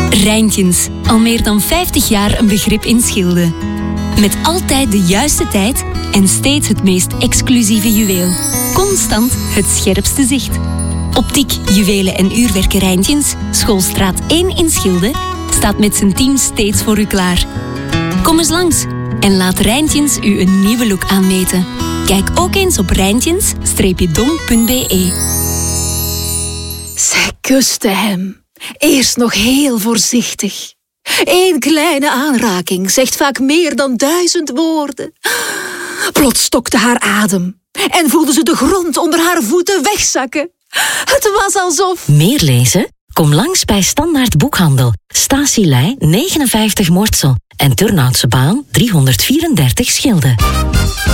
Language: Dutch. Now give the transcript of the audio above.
Rijntjens, al meer dan 50 jaar een begrip in Schilde. Met altijd de juiste tijd en steeds het meest exclusieve juweel. Constant het scherpste zicht. Optiek, juwelen en uurwerken Rijntjens, Schoolstraat 1 in Schilde, staat met zijn team steeds voor u klaar. Kom eens langs en laat Rijntjens u een nieuwe look aanmeten. Kijk ook eens op rijntjens-dom.be. Zij kuste hem. Eerst nog heel voorzichtig. 1 kleine aanraking zegt vaak meer dan 1000 woorden. Plots stokte haar adem en voelde ze de grond onder haar voeten wegzakken. Het was alsof... Meer lezen? Kom langs bij Standaard Boekhandel. Statielei 59 Mortsel en Turnhoutse Baan 334 Schilde.